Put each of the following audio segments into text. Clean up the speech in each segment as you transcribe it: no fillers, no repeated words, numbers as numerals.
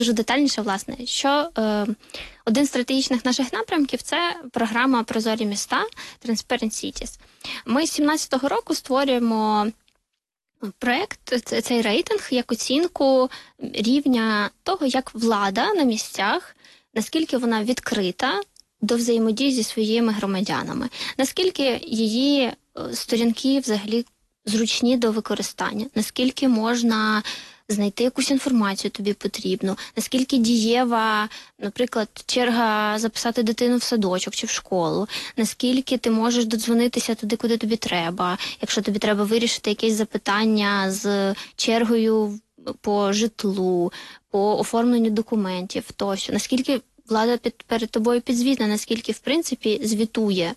дуже детальніше, власне, що один з стратегічних наших напрямків – це програма «Прозорі міста» Transparent Cities. Ми з 2017 року створюємо проєкт, цей рейтинг, як оцінку рівня того, як влада на місцях, наскільки вона відкрита до взаємодії зі своїми громадянами, наскільки її сторінки взагалі зручні до використання, наскільки можна знайти якусь інформацію тобі потрібну, наскільки дієва, наприклад, черга записати дитину в садочок чи в школу, наскільки ти можеш додзвонитися туди, куди тобі треба, якщо тобі треба вирішити якесь запитання з чергою по житлу, по оформленню документів тощо, наскільки влада перед тобою підзвітна, наскільки, в принципі, звітує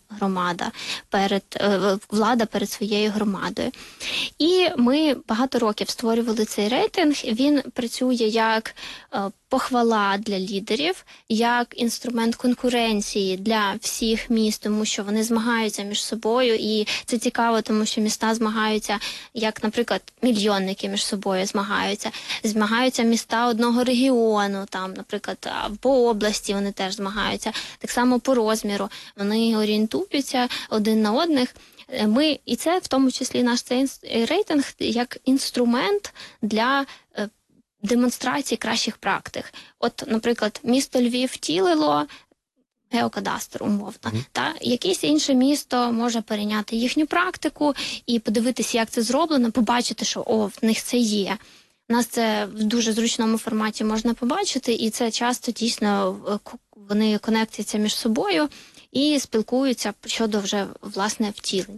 влада перед своєю громадою. І ми багато років створювали цей рейтинг. Він працює як похвала для лідерів, як інструмент конкуренції для всіх міст, тому що вони змагаються між собою, і це цікаво, тому що міста змагаються, як, наприклад, мільйонники між собою змагаються міста одного регіону, там, наприклад, по області вони теж змагаються, так само по розміру, вони орієнтуються один на одних. І це в тому числі наш цей рейтинг як інструмент для демонстрації кращих практик. От, наприклад, місто Львів втілило геокадастр, умовно. Та якесь інше місто може перейняти їхню практику і подивитися, як це зроблено, побачити, що в них це є. У нас це в дуже зручному форматі можна побачити, і це часто дійсно вони конектуються між собою і спілкуються щодо вже, власне, втілень.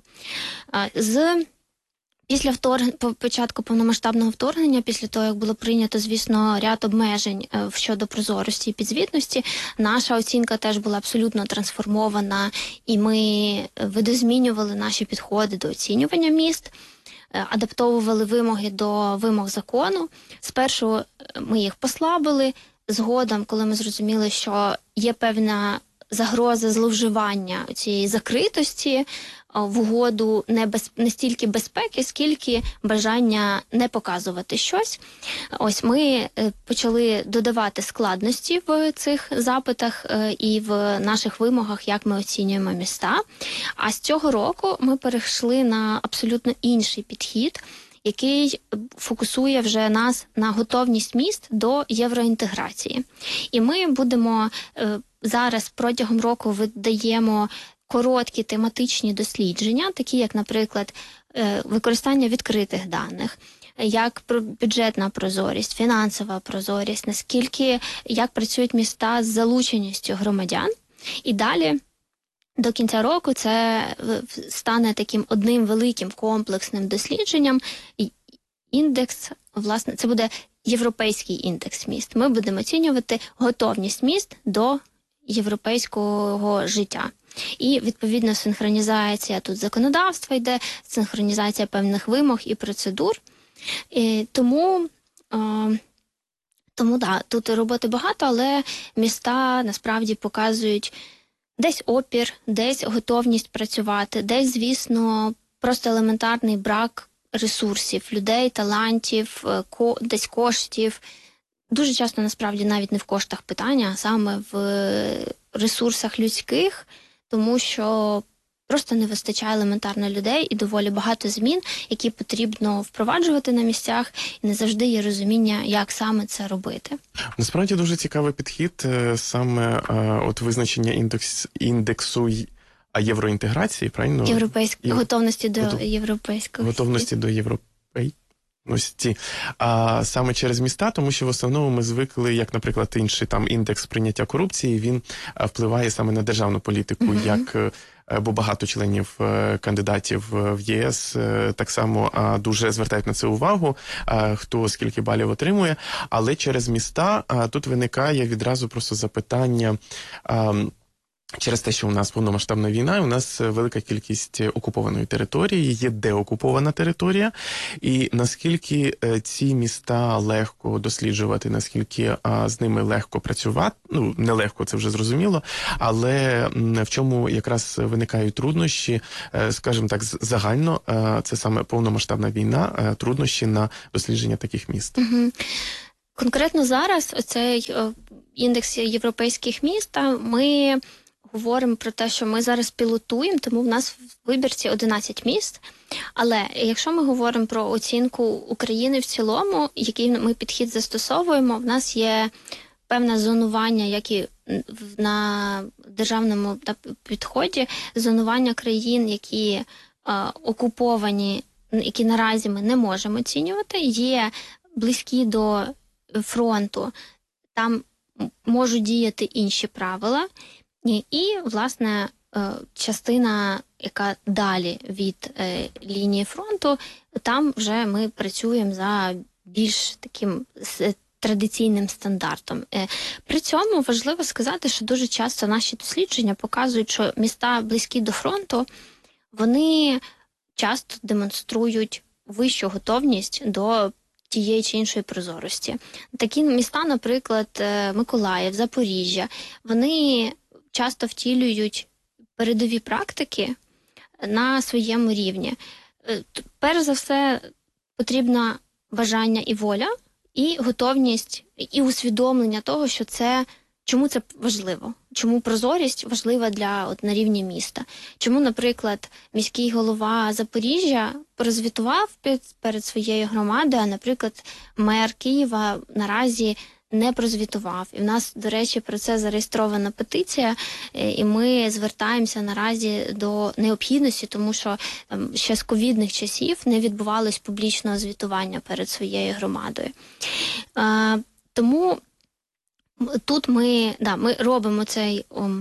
Після початку повномасштабного вторгнення, після того, як було прийнято, звісно, ряд обмежень щодо прозорості і підзвітності, наша оцінка теж була абсолютно трансформована, і ми видозмінювали наші підходи до оцінювання міст, адаптовували вимоги до вимог закону. Спершу ми їх послабили, згодом, коли ми зрозуміли, що є певна загроза зловживання цієї закритості в угоду не стільки безпеки, скільки бажання не показувати щось. Ось ми почали додавати складності в цих запитах і в наших вимогах, як ми оцінюємо міста. А з цього року ми перейшли на абсолютно інший підхід, який фокусує вже нас на готовність міст до євроінтеграції. І ми будемо зараз протягом року видаємо короткі тематичні дослідження, такі як, наприклад, використання відкритих даних, як бюджетна прозорість, фінансова прозорість, як працюють міста з залученістю громадян. І далі до кінця року це стане таким одним великим комплексним дослідженням. Індекс, власне, це буде європейський індекс міст. Ми будемо оцінювати готовність міст до європейського життя. І, відповідно, синхронізація тут законодавства йде, синхронізація певних вимог і процедур. Тому тут роботи багато, але міста насправді показують десь опір, десь готовність працювати, десь, звісно, просто елементарний брак ресурсів, людей, талантів, десь коштів. Дуже часто, насправді, навіть не в коштах питання, а саме в ресурсах людських, тому що просто не вистачає елементарно людей і доволі багато змін, які потрібно впроваджувати на місцях, і не завжди є розуміння, як саме це робити. Насправді дуже цікавий підхід, саме от визначення індексу євроінтеграції, правильно? Готовності до європейського. Готовності до а саме через міста, тому що в основному ми звикли, як, наприклад, інший там індекс прийняття корупції, він впливає саме на державну політику, бо багато членів кандидатів в ЄС так само дуже звертають на це увагу, хто скільки балів отримує, але через міста тут виникає відразу просто запитання. Через те, що у нас повномасштабна війна, у нас велика кількість окупованої території, є деокупована територія, і наскільки ці міста легко досліджувати, наскільки з ними легко працювати, нелегко, це вже зрозуміло, але в чому якраз виникають труднощі, скажімо так, загально, це саме повномасштабна війна, труднощі на дослідження таких міст. Конкретно зараз оцей індекс європейських міст, ми говоримо про те, що ми зараз пілотуємо, тому в нас в вибірці 11 міст. Але якщо ми говоримо про оцінку України в цілому, який ми підхід застосовуємо, в нас є певне зонування, як і на державному підході, зонування країн, які окуповані, які наразі ми не можемо оцінювати, є близькі до фронту, там можуть діяти інші правила. І, власне, частина, яка далі від лінії фронту, там вже ми працюємо за більш таким традиційним стандартом. При цьому важливо сказати, що дуже часто наші дослідження показують, що міста близькі до фронту, вони часто демонструють вищу готовність до тієї чи іншої прозорості. Такі міста, наприклад, Миколаїв, Запоріжжя, вони часто втілюють передові практики на своєму рівні. Перш за все, потрібно бажання і воля, і готовність, і усвідомлення того, що чому це важливо, чому прозорість важлива на рівні міста. Чому, наприклад, міський голова Запоріжжя прозвітував перед своєю громадою, а, наприклад, мер Києва наразі не прозвітував. І в нас, до речі, про це зареєстрована петиція, і ми звертаємося наразі до необхідності, тому що ще з ковідних часів не відбувалось публічного звітування перед своєю громадою. Тому тут ми робимо цей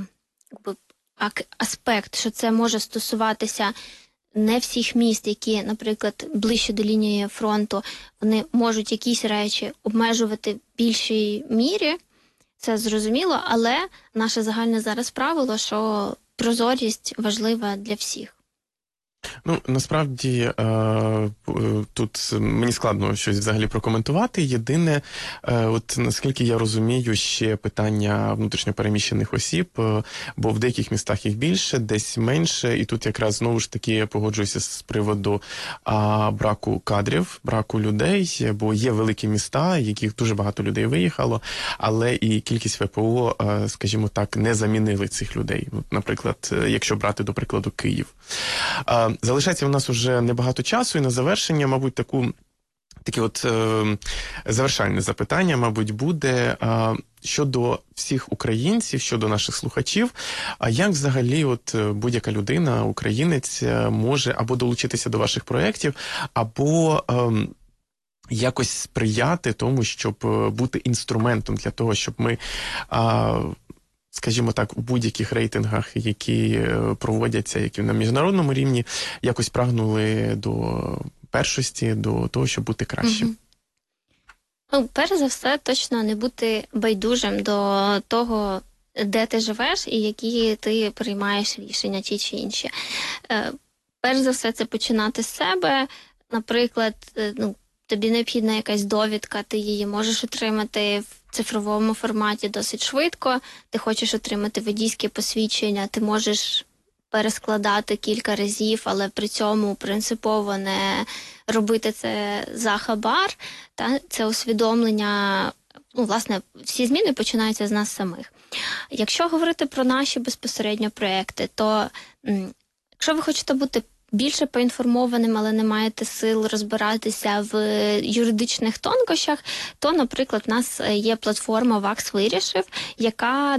аспект, що це може стосуватися не всіх міст, які, наприклад, ближче до лінії фронту, вони можуть якісь речі обмежувати в більшій мірі, це зрозуміло, але наше загальне зараз правило, що прозорість важлива для всіх. Ну, насправді, тут мені складно щось взагалі прокоментувати. Єдине, от наскільки я розумію, ще питання внутрішньопереміщених осіб, бо в деяких містах їх більше, десь менше, і тут якраз знову ж таки я погоджуюся з приводу браку кадрів, браку людей, бо є великі міста, яких дуже багато людей виїхало, але і кількість ВПО, скажімо так, не замінили цих людей. Наприклад, якщо брати, до прикладу, Київ. Залишається у нас уже небагато часу, і на завершення, мабуть, таке завершальне запитання, мабуть, буде щодо всіх українців, щодо наших слухачів. А як взагалі будь-яка людина, українець, може або долучитися до ваших проєктів, або якось сприяти тому, щоб бути інструментом для того, щоб ми, скажімо так, у будь-яких рейтингах, які проводяться, які на міжнародному рівні, якось прагнули до першості, до того, щоб бути кращим? Ну, перш за все, точно не бути байдужим до того, де ти живеш і які ти приймаєш рішення, ті чи інші. Перш за все, це починати з себе. Наприклад, тобі необхідна якась довідка, ти її можеш отримати в цифровому форматі досить швидко. Ти хочеш отримати водійське посвідчення, ти можеш перескладати кілька разів, але при цьому принципово не робити це за хабар. Це усвідомлення, власне, всі зміни починаються з нас самих. Якщо говорити про наші безпосередньо проекти, то якщо ви хочете бути більше поінформованим, але не маєте сил розбиратися в юридичних тонкощах, то, наприклад, в нас є платформа «ВАКС вирішив», яка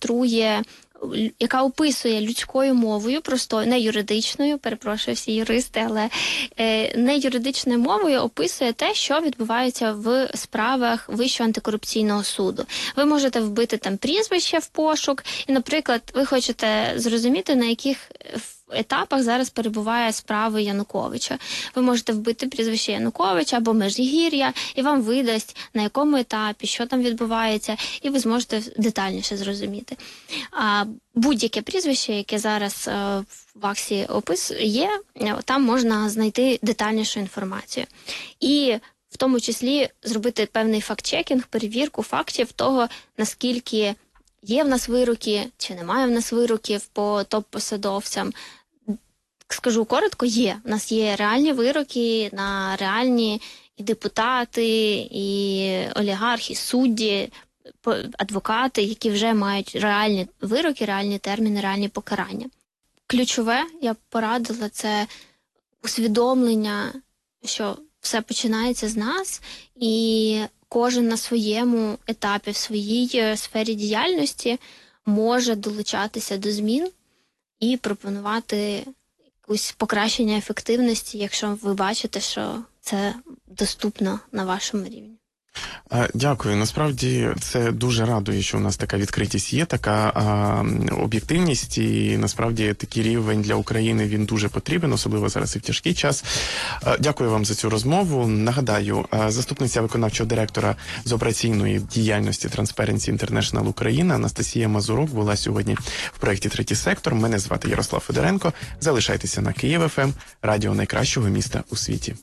яка описує людською мовою, простою, не юридичною, перепрошую всі юристи, але не юридичною мовою описує те, що відбувається в справах Вищого антикорупційного суду. Ви можете вбити там прізвище в пошук, і, наприклад, ви хочете зрозуміти, на яких етапах зараз перебуває справа Януковича. Ви можете вбити прізвище Януковича або Межигір'я, і вам видасть, на якому етапі, що там відбувається, і ви зможете детальніше зрозуміти. Будь-яке прізвище, яке зараз в ВАКСі є, там можна знайти детальнішу інформацію. І в тому числі зробити певний факт-чекінг, перевірку фактів того, наскільки є в нас вироки, чи немає в нас вироків по топ-посадовцям. Скажу коротко, є. У нас є реальні вироки на реальні і депутати, і олігархи, судді, адвокати, які вже мають реальні вироки, реальні терміни, реальні покарання. Ключове, я б порадила, це усвідомлення, що все починається з нас, і кожен на своєму етапі, в своїй сфері діяльності може долучатися до змін і пропонувати якусь покращення ефективності, якщо ви бачите, що це доступно на вашому рівні. Дякую. Насправді це дуже радує, що у нас така відкритість є, така об'єктивність, і насправді такий рівень для України, він дуже потрібен, особливо зараз і в тяжкий час. Дякую вам за цю розмову. Нагадаю, заступниця виконавчого директора з операційної діяльності Transparency International Україна Анастасія Мазурок була сьогодні в проєкті «Третій сектор». Мене звати Ярослав Федоренко. Залишайтеся на Київ ФМ, радіо найкращого міста у світі.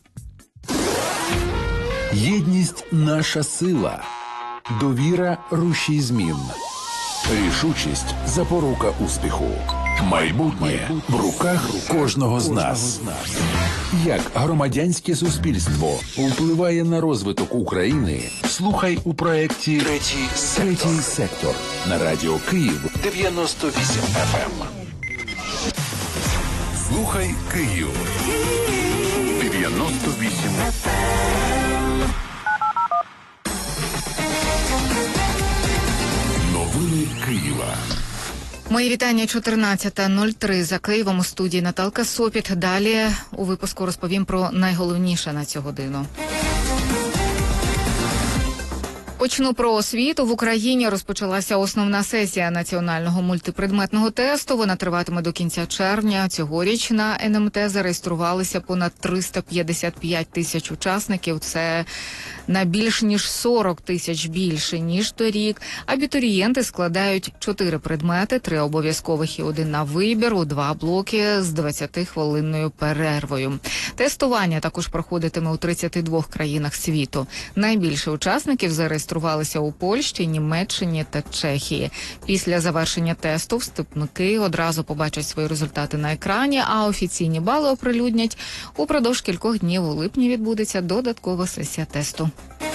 Єдність – наша сила. Довіра – рушій змін. Рішучість – запорука успіху. Майбутнє в руках кожного з нас. Як громадянське суспільство впливає на розвиток України? Слухай у проєкті «Третій сектор» на радіо Київ 98 FM. Слухай Київ 98 FM. Новини Києва. Мої вітання, 14:03 за Києвом, у студії Наталка Сопіт. Далі у випуску розповім про найголовніше на цю годину. Почну про освіту. В Україні розпочалася основна сесія національного мультипредметного тесту. Вона триватиме до кінця червня. Цьогоріч на НМТ зареєструвалися понад 355 тисяч учасників. Це на більш ніж 40 тисяч більше, ніж торік. Абітурієнти складають 4 предмети, 3 обов'язкових і 1 на вибір, у 2 блоки з 20-хвилинною перервою. Тестування також проходитиме у 32 країнах світу. Найбільше учасників зареєструвалися у Польщі, Німеччині та Чехії. Після завершення тесту вступники одразу побачать свої результати на екрані, а офіційні бали оприлюднять упродовж кількох днів. У липні відбудеться додаткова сесія тесту.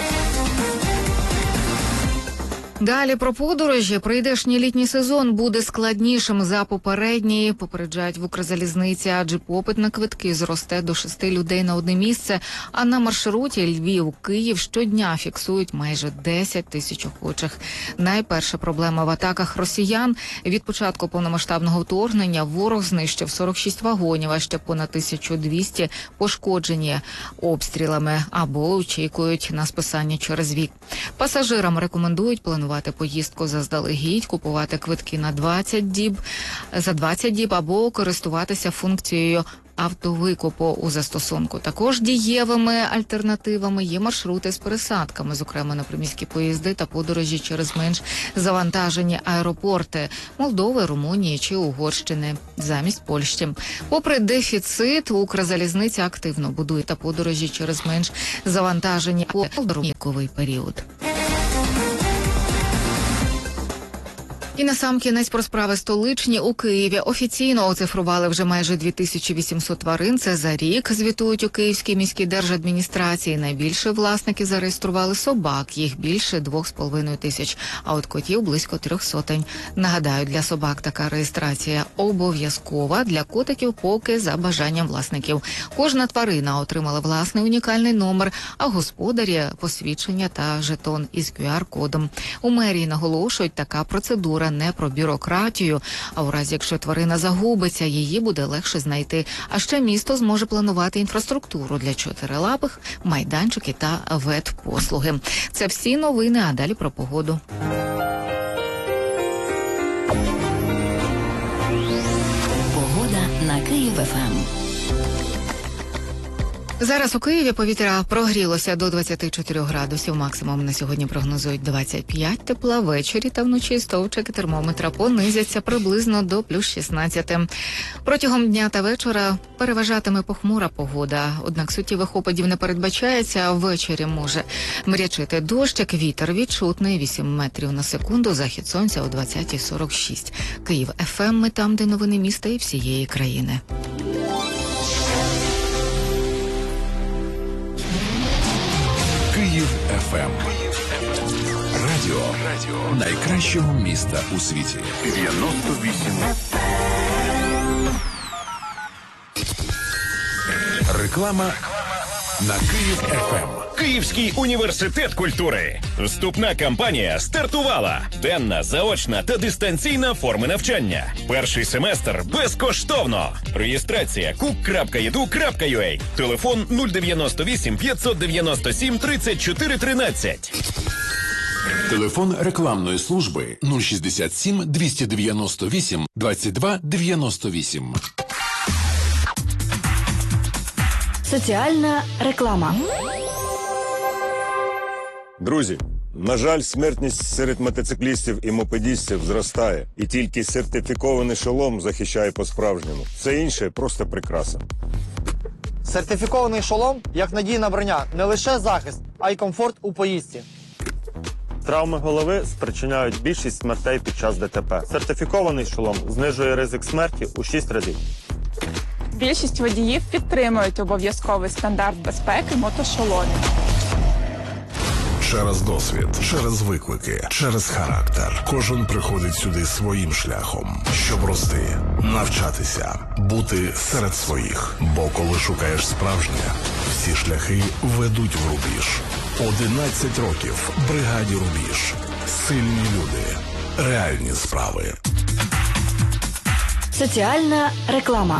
Далі про подорожі. Прийдешній літній сезон буде складнішим за попередній, попереджають в Укрзалізниці, адже попит на квитки зросте до 6 людей на одне місце, а на маршруті Львів-Київ щодня фіксують майже 10 тисяч охочих. Найперша проблема в атаках росіян. Від початку повномасштабного вторгнення ворог знищив 46 вагонів, а ще понад 1200 пошкоджені обстрілами або очікують на списання через вік. Пасажирам рекомендують планувати поїздку заздалегідь, купувати квитки на 20 діб або користуватися функцією автовикупу у застосунку. Також дієвими альтернативами є маршрути з пересадками, зокрема на приміські поїзди та подорожі через менш завантажені аеропорти Молдови, Румунії чи Угорщини замість Польщі. Попри дефіцит, Укрзалізниця активно будує та подорожі через менш завантажені аеропорти період. І насамкінець про справи столичні. У Києві офіційно оцифрували вже майже 2800 тварин. Це за рік, звітують у Київській міській держадміністрації. Найбільше власники зареєстрували собак, їх більше 2,5 тисяч, а от котів близько 300. Нагадаю, для собак така реєстрація обов'язкова, для котиків поки за бажанням власників. Кожна тварина отримала власний унікальний номер, а господарі – посвідчення та жетон із QR-кодом. У мерії наголошують, така процедура не про бюрократію, а у разі, якщо тварина загубиться, її буде легше знайти. А ще місто зможе планувати інфраструктуру для чотирилапих, майданчики та ветпослуги. Це всі новини, а далі про погоду. Погода на Київ-ФМ. Зараз у Києві повітря прогрілося до 24 градусів. Максимум на сьогодні прогнозують 25 тепла. Ввечері та вночі стовпчики термометра понизяться приблизно до плюс 16. Протягом дня та вечора переважатиме похмура погода. Однак суттєвих опадів не передбачається. Ввечері може мрячити дощик. Вітер відчутний 8 метрів на секунду. Захід сонця о 20:46. Київ ФМ. Ми там, де новини міста і всієї країни. ФМ. Радіо найкращого міста у світі. 98. Реклама на Київ ФМ. Київський університет культури. Вступна кампанія стартувала. Денна, заочна та дистанційна форми навчання. Перший семестр безкоштовно. Реєстрація cook.edu.ua. Телефон 098 597 34 13. Телефон рекламної служби 067 298 22 98. Соціальна реклама. Друзі, на жаль, смертність серед мотоциклістів і мопедістів зростає. І тільки сертифікований шолом захищає по-справжньому. Все інше – просто прикраса. Сертифікований шолом як надійна броня, не лише захист, а й комфорт у поїздці. Травми голови спричиняють більшість смертей під час ДТП. Сертифікований шолом знижує ризик смерті у 6 разів. Більшість водіїв підтримують обов'язковий стандарт безпеки мотошоломів. Через досвід, через виклики, через характер. Кожен приходить сюди своїм шляхом, щоб рости, навчатися, бути серед своїх. Бо коли шукаєш справжнє, всі шляхи ведуть в рубіж. 11 років бригаді «Рубіж». Сильні люди, реальні справи. Соціальна реклама.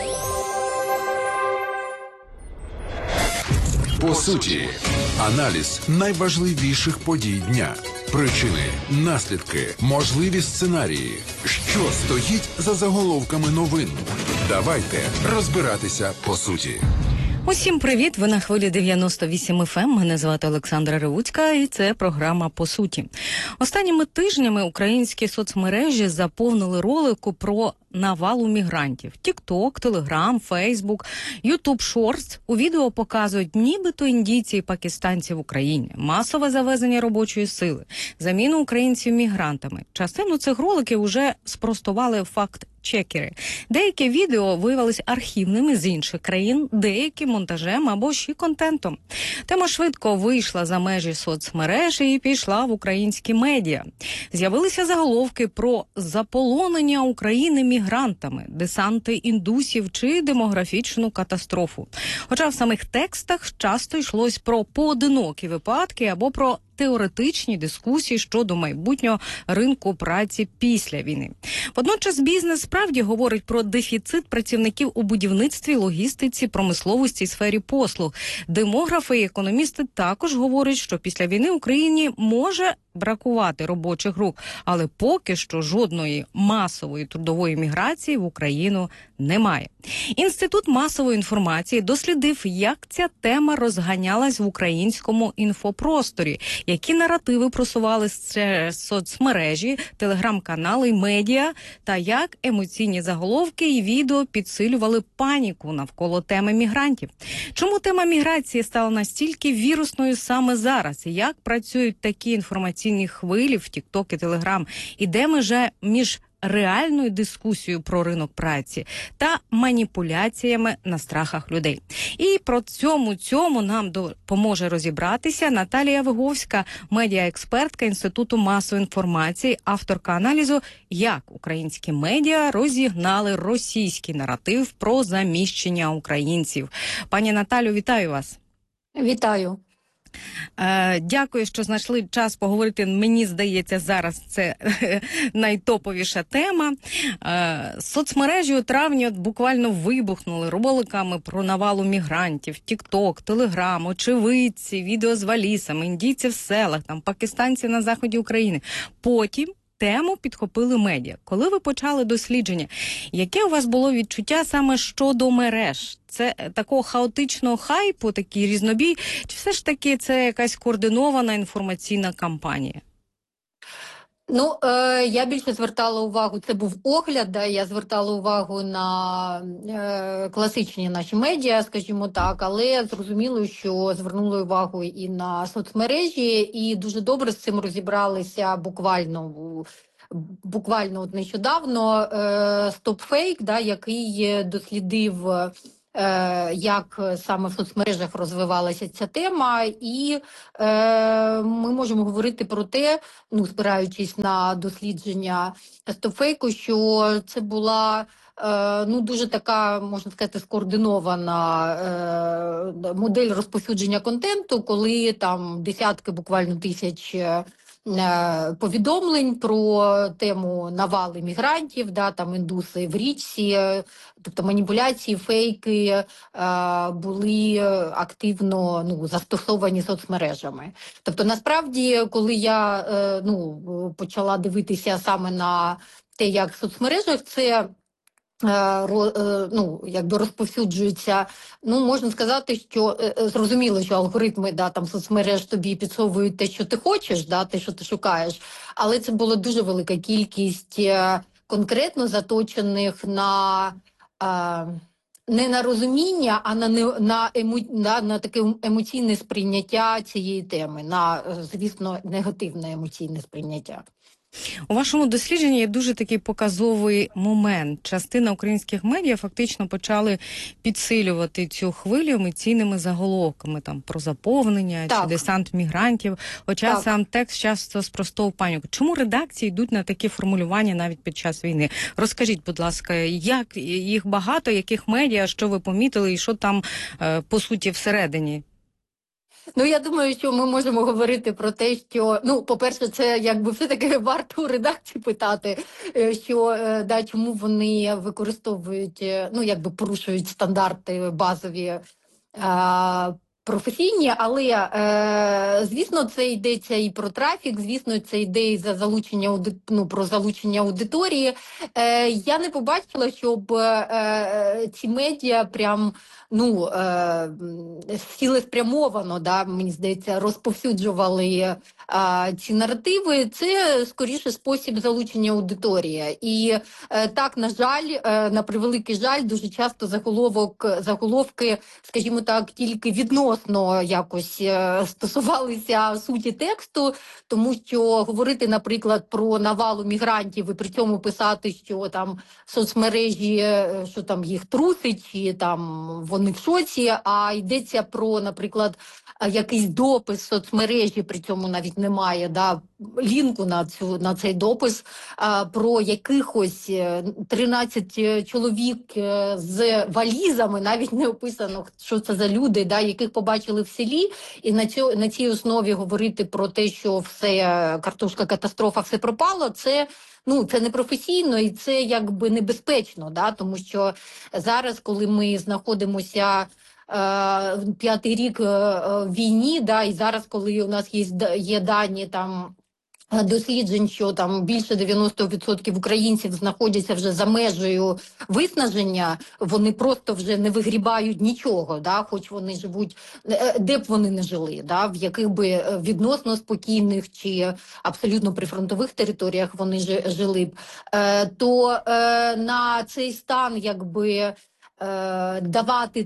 По суті, аналіз найважливіших подій дня. Причини, наслідки, можливі сценарії. Що стоїть за заголовками новин? Давайте розбиратися по суті. Усім привіт! Ви на хвилі 98 FM. Мене звати Олександра Ревуцька, і це програма «По суті». Останніми тижнями українські соцмережі заповнили ролику про навалу мігрантів. TikTok, Telegram, Facebook, YouTube Shorts. У відео показують нібито індійці і пакистанці в Україні, масове завезення робочої сили, заміну українців мігрантами. Частину цих роликів уже спростували факт-чекери. Деякі відео виявилися архівними з інших країн, деякі монтажем або ще контентом. Тема швидко вийшла за межі соцмереж і пішла в українські медіа. З'явилися заголовки про заполонення України мігрантами, десанти індусів чи демографічну катастрофу. Хоча в самих текстах часто йшлось про поодинокі випадки або про теоретичні дискусії щодо майбутнього ринку праці після війни. Водночас бізнес справді говорить про дефіцит працівників у будівництві, логістиці, промисловості і сфері послуг. Демографи і економісти також говорять, що після війни Україні може бракувати робочих рук, але поки що жодної масової трудової міграції в Україну немає. Інститут масової інформації дослідив, як ця тема розганялась в українському інфопросторі, які наративи просували через соцмережі, телеграм-канали й медіа, та як емоційні заголовки і відео підсилювали паніку навколо теми мігрантів. Чому тема міграції стала настільки вірусною саме зараз? Як працюють такі інформаційні хвилі в TikTok і Telegram? І де межа між реальною дискусією про ринок праці та маніпуляціями на страхах людей? І про цьому нам допоможе розібратися Наталія Виговська, медіаекспертка Інституту масової інформації, авторка аналізу «Як українські медіа розігнали російський наратив про заміщення українців». Пані Наталю, вітаю вас. Вітаю. Дякую, що знайшли час поговорити. Мені здається, зараз це найтоповіша тема. Соцмережі у травні буквально вибухнули роликами про навалу мігрантів. TikTok, Telegram, очевидці, відео з валісами, індійці в селах, там пакистанці на заході України. Потім тему підхопили медіа. Коли ви почали дослідження, яке у вас було відчуття саме щодо мереж? Це такого хаотичного хайпу, такий різнобій, чи все ж таки це якась координована інформаційна кампанія? Ну, я більше звертала увагу, це був огляд, да, я звертала увагу на класичні наші медіа, скажімо так, але зрозуміло, що звернули увагу і на соцмережі, і дуже добре з цим розібралися буквально от нещодавно StopFake, да, який дослідив як саме в соцмережах розвивалася ця тема, і ми можемо говорити про те, ну, спираючись на дослідження StopFake, що це була ну, дуже така, можна сказати, скоординована модель розповсюдження контенту, коли там десятки, буквально тисяч повідомлень про тему навали мігрантів, да, там індуси в річці, тобто маніпуляції, фейки були активно, ну, застосовані соцмережами. Тобто, насправді, коли я почала дивитися саме на те, як в соцмережах це якби розповсюджується, ну, можна сказати, що зрозуміло, що алгоритми, да, там соцмереж тобі підсовують те, що ти хочеш, да, те, що ти шукаєш, але це була дуже велика кількість конкретно заточених на не на розуміння, а на таке емоційне сприйняття цієї теми, на, звісно, негативне емоційне сприйняття. У вашому дослідженні є дуже такий показовий момент. Частина українських медіа фактично почали підсилювати цю хвилю емоційними заголовками, там, про заповнення чи десант мігрантів, хоча сам текст часто спростовував паніку. Чому редакції йдуть на такі формулювання навіть під час війни? Розкажіть, будь ласка, як їх багато, яких медіа, що ви помітили і що там, по суті, всередині? Ну, я думаю, що ми можемо говорити про те, що, ну, по-перше, це якби все-таки варто у редакції питати, що, да, чому вони використовують, ну, якби порушують стандарти базові професійні, але, звісно, це йдеться і про трафік, звісно, це йде і за залучення, про залучення аудиторії. Я не побачила, щоб ці медіа прям, ну, цілеспрямовано, да, мені здається, розповсюджували ці наративи. Це, скоріше, спосіб залучення аудиторії. І так, на жаль, на превеликий жаль, дуже часто заголовки, скажімо так, тільки відносно якось стосувалися суті тексту, тому що говорити, наприклад, про навалу мігрантів і при цьому писати, що там соцмережі, що там їх трусить, чи там вони в шоці, а йдеться про, наприклад, якийсь допис в соцмережі, при цьому навіть немає, да, лінку на цей допис, про якихось 13 чоловік з валізами, навіть не описано, що це за люди, да, яких побачили в селі, і на цій основі говорити про те, що все, картошка катастрофа, все пропало, це, ну, це непрофесійно і це якби небезпечно, да, тому що зараз, коли ми знаходимося п'ятий рік війні, да, і зараз, коли у нас є дані там досліджень, що там більше 90% українців знаходяться вже за межею виснаження, вони просто вже не вигрібають нічого, да, хоч вони живуть, де б вони не жили, да, в яких би відносно спокійних чи абсолютно прифронтових територіях вони жили б, то на цей стан якби давати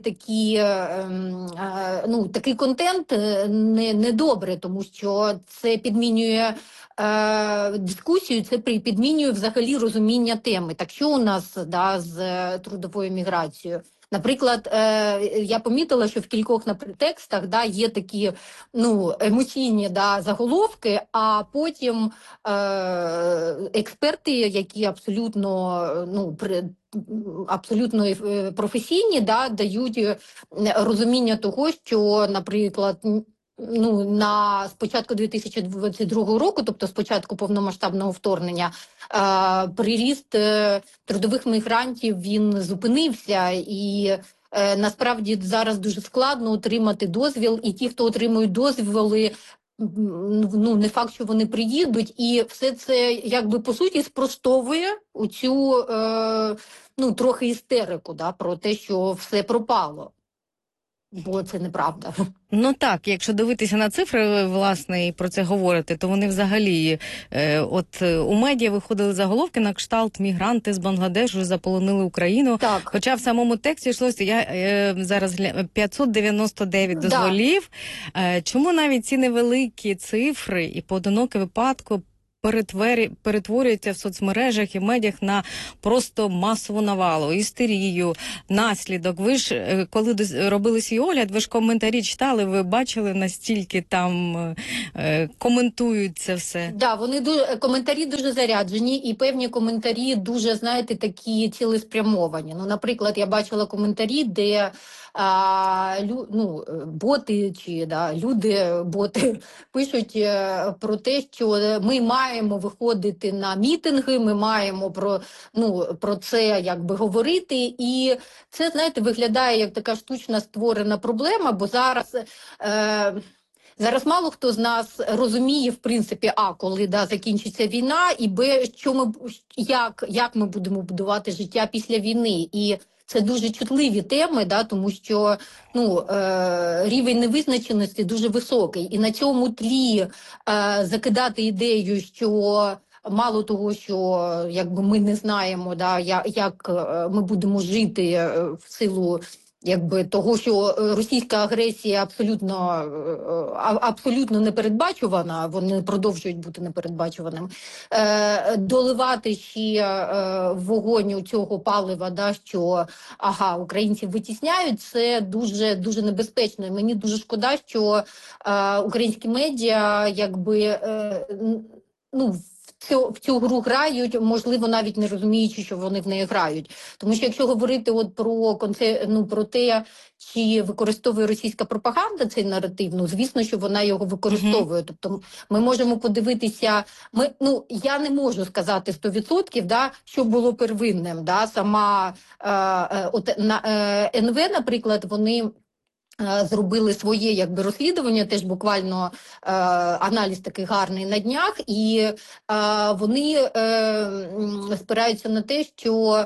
такий контент не добре, тому що це підмінює дискусію, це підмінює взагалі розуміння теми. Так що у нас, да, з трудовою міграцією? Наприклад, я помітила, що в кількох текстах, да, є такі, ну, емоційні, да, заголовки, а потім експерти, які абсолютно, ну, абсолютно професійні, да, дають розуміння того, що, наприклад, ну, з початку 2022 року, тобто з початку повномасштабного вторгнення, приріст трудових мігрантів, він зупинився, і насправді зараз дуже складно отримати дозвіл, і ті, хто отримують дозволи, ну, не факт, що вони приїдуть, і все це, якби, по суті, спростовує оцю, ну, трохи істерику, да, про те, що все пропало. Бо це неправда. Ну так, якщо дивитися на цифри, власне, і про це говорити, то вони взагалі, от у медіа виходили заголовки на кшталт «Мігранти з Бангладешу заполонили Україну». Так. Хоча в самому тексті йшлося, зараз 599 дозволів. Чому навіть ці невеликі цифри і поодинокі випадки перетворюється в соцмережах і медіях на просто масову навалу, істерію, наслідок. Ви ж, коли робили свій огляд, ви ж коментарі читали, ви бачили, настільки там коментують це все. Да, вони коментарі дуже заряджені, і певні коментарі дуже, знаєте, такі цілеспрямовані. Ну, наприклад, я бачила коментарі, де боти чи люди-боти пишуть про те, що ми маємо виходити на мітинги, ми маємо про це якби говорити. І це, знаєте, виглядає як така штучно створена проблема, бо зараз мало хто з нас розуміє, в принципі, коли закінчиться війна, і як ми будемо будувати життя після війни. І це дуже чутливі теми, тому що рівень невизначеності дуже високий. І на цьому тлі закидати ідею, що мало того, що якби ми не знаємо, як ми будемо жити в силу того, що російська агресія абсолютно непередбачувана, вони продовжують бути непередбачуваним, доливати ще вогонь у цього палива, що українців витісняють, це дуже, дуже небезпечно. І мені дуже шкода, що українські медіа в цю гру грають, можливо, навіть не розуміючи, що вони в неї грають. Тому що якщо говорити про те, чи використовує російська пропаганда цей наратив, звісно, що вона його використовує. Тобто ми можемо подивитися, я не можу сказати 100%, що було первинним. Сама НВ, наприклад, вони зробили своє розслідування, теж буквально аналіз такий гарний на днях, і вони спираються на те, що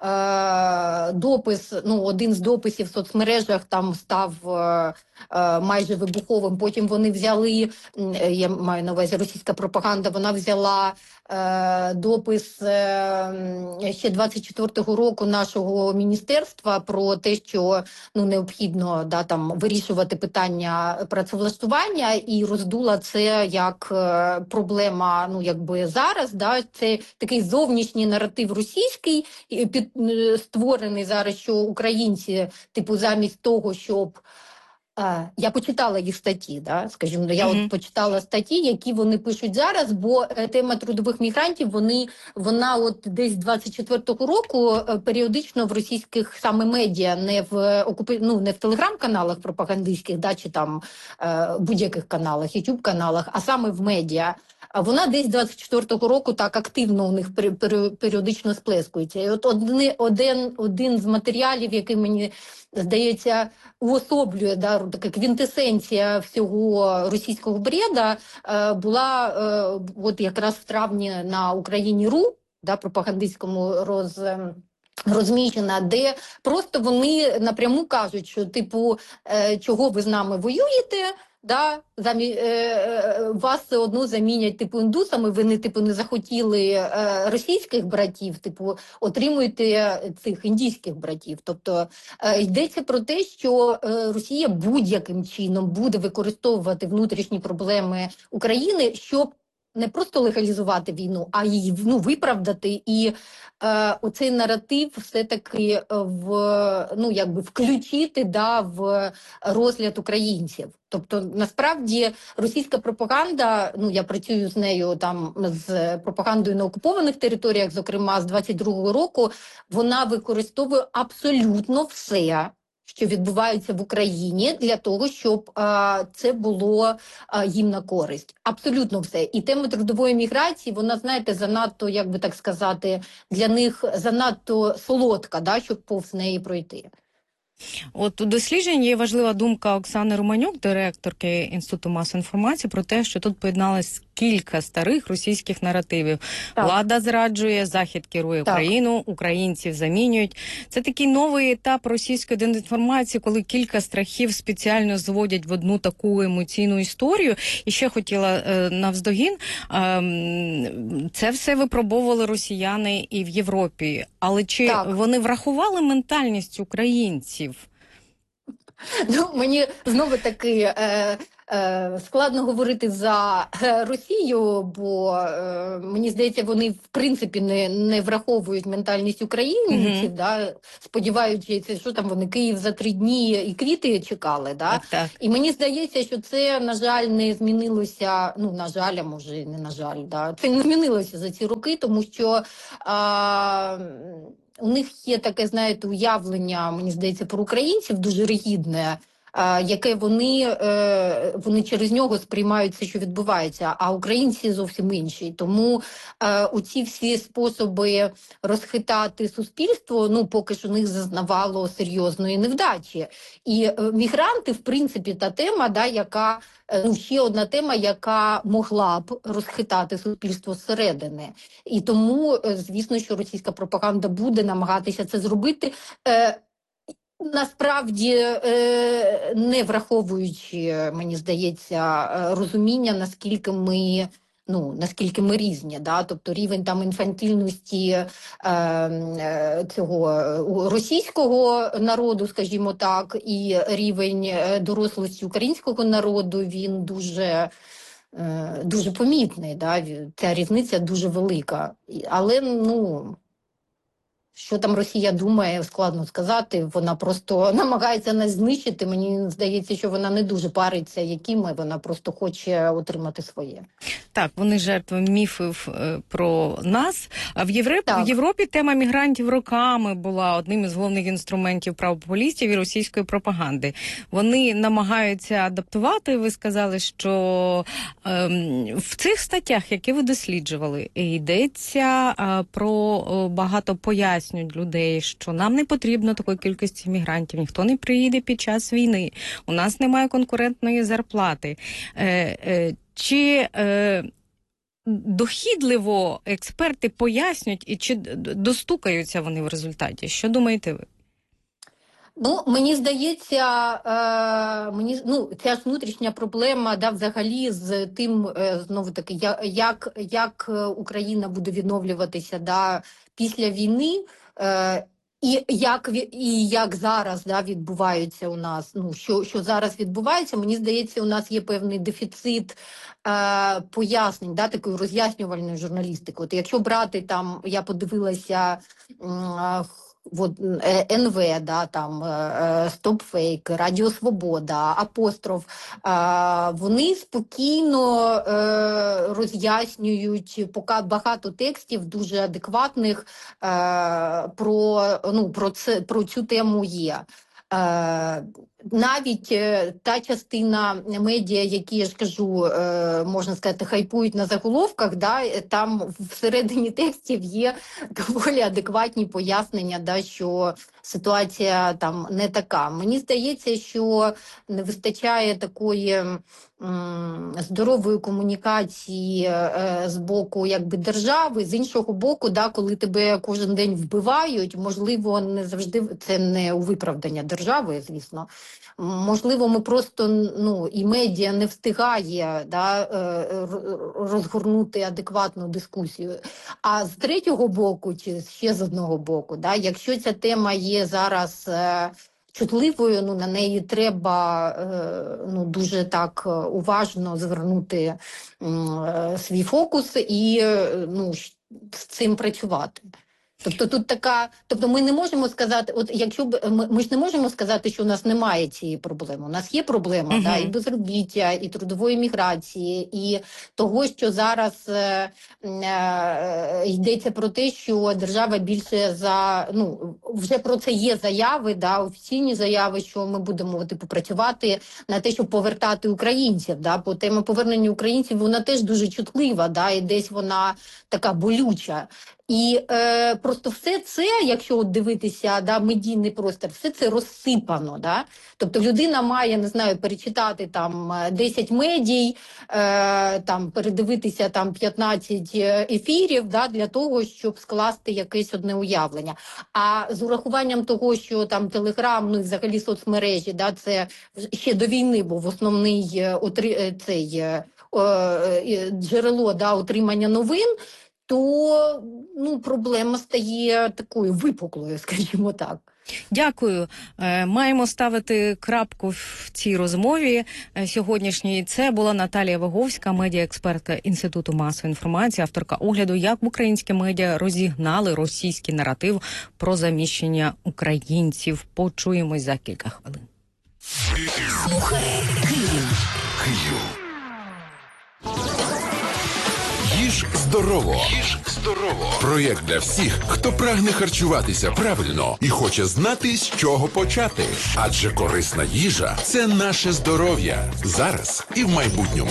один з дописів в соцмережах там став майже вибуховим. Потім вони взяли, я маю на увазі російська пропаганда, вона взяла допис ще 24-го року нашого міністерства про те, що необхідно вирішувати питання працевлаштування, і роздула це як проблема зараз. Це такий зовнішній наратив російський, створений зараз, що українці замість того, щоб я почитала їх статті, скажімо, я почитала статті, які вони пишуть зараз, бо тема трудових мігрантів, вона десь з 24-го року періодично в російських саме медіа, не в телеграм-каналах пропагандистських, чи там будь-яких каналах, ютуб-каналах, а саме в медіа. Вона десь 24-го року так активно у них періодично сплескується. І один з матеріалів, який мені здається уособлює, така квінтесенція всього російського бреда, була якраз в травні на Україні.ру, пропагандистському розміщена, де просто вони напряму кажуть, що чого ви з нами воюєте, вас все одно замінять індусами, ви не захотіли російських братів, отримуєте цих індійських братів. Тобто йдеться про те, що Росія будь-яким чином буде використовувати внутрішні проблеми України, щоб не просто легалізувати війну, а її виправдати, і оцей наратив все-таки включити в розгляд українців. Тобто, насправді, російська пропаганда, я працюю з нею з пропагандою на окупованих територіях, зокрема з 22-го року, вона використовує абсолютно все, що відбуваються в Україні, для того, щоб це було їм на користь. Абсолютно все. І тема трудової міграції, вона, знаєте, занадто, як би так сказати, для них занадто солодка, щоб повз неї пройти. От у дослідженні є важлива думка Оксани Романюк, директорки Інституту масової інформації, про те, що тут поєдналось кілька старих російських наративів. Так. Влада зраджує, Захід керує Україну, українців замінюють. Це такий новий етап російської дезінформації, коли кілька страхів спеціально зводять в одну таку емоційну історію. І ще хотіла навздогін, це все випробовували росіяни і в Європі. Але чи вони врахували ментальність українців? Мені знову таки Складно говорити за Росію, бо мені здається, вони в принципі не враховують ментальність українців, да, сподіваючись, що там вони Київ за 3 дні і квіти чекали. Да? Так. І мені здається, що це, на жаль, не змінилося, ну, на жаль, а може і не на жаль, да? Це не змінилося за ці роки, тому що у них є таке, знаєте, уявлення, мені здається, про українців дуже ригідне, яке вони через нього сприймають все, що відбувається, а українці зовсім інші. Тому оці всі способи розхитати суспільство, ну, поки що них зазнавало серйозної невдачі. І мігранти, в принципі, та тема, да, яка, ну, ще одна тема, яка могла б розхитати суспільство зсередини. І тому, звісно, що російська пропаганда буде намагатися це зробити, насправді, не враховуючи, мені здається, розуміння, наскільки ми різні. Да? Тобто рівень там інфантильності цього російського народу, скажімо так, і рівень дорослості українського народу, він дуже помітний. Да? Ця різниця дуже велика. Але, ну... Що там Росія думає, складно сказати. Вона просто намагається нас знищити. Мені здається, що вона не дуже париться, які ми, вона просто хоче отримати своє. Так, вони жертви міфів про нас. А в Європі тема мігрантів роками була одним із головних інструментів правопопулістів і російської пропаганди. Вони намагаються адаптувати. Ви сказали, що в цих статтях, які ви досліджували, йдеться про багато пояснень людей, що нам не потрібно такої кількості мігрантів, ніхто не приїде під час війни, у нас немає конкурентної зарплати. Чи дохідливо експерти пояснюють і чи достукаються вони в результаті? Що думаєте ви? Ну, мені здається, ця ж внутрішня проблема, да, взагалі з тим, знову таки, як Україна буде відновлюватися, да, після війни, і як зараз, да, відбувається у нас, ну, що зараз відбувається, мені здається, у нас є певний дефіцит пояснень, да, такої роз'яснювальної журналістики. От якщо брати там, я подивилася НВ, да, там Стопфейк, Радіо Свобода, Апостроф, вони спокійно роз'яснюють багато текстів дуже адекватних про цю тему є. Навіть та частина медіа, які, я ж кажу, можна сказати, хайпують на заголовках, да, там всередині текстів є доволі адекватні пояснення, да, що ситуація там не така. Мені здається, що не вистачає такої здорової комунікації з боку, якби, держави, з іншого боку, да, коли тебе кожен день вбивають, можливо, не завжди це не у виправдання держави, звісно. Можливо, ми просто, ну, і медіа не встигає, да, розгорнути адекватну дискусію. А з третього боку, чи ще з одного боку, да, якщо ця тема є зараз чутливою, ну, на неї треба дуже так уважно звернути свій фокус і з цим працювати. Тобто тут тобто ми не можемо сказати, от якщо ми ж не можемо сказати, що у нас немає цієї проблеми. У нас є проблема, да, і безробіття, і трудової міграції, і того, що зараз йдеться про те, що держава більше вже про це є заяви, да, офіційні заяви, що ми будемо працювати на те, щоб повертати українців, да, бо тема повернення українців, вона теж дуже чутлива, да, і десь вона така болюча. І просто все це, якщо от дивитися, да, медійний простір, все це розсипано. Да? Тобто людина має, не знаю, перечитати там 10 медій, там, передивитися там 15 ефірів, да, для того, щоб скласти якесь одне уявлення. А з урахуванням того, що там Телеграм, ну і взагалі соцмережі, да, це ще до війни був основний джерело, да, отримання новин, то проблема стає такою випуклою, скажімо так. Дякую. Маємо ставити крапку в цій розмові сьогоднішній. Це була Наталія Виговська, медіаекспертка Інституту масової інформації, авторка огляду, як українські медіа розігнали російський наратив про заміщення українців. Почуємось за кілька хвилин. Слухай Київ. Їж здорово. Проєкт для всіх, хто прагне харчуватися правильно і хоче знати, з чого почати. Адже корисна їжа – це наше здоров'я. Зараз і в майбутньому.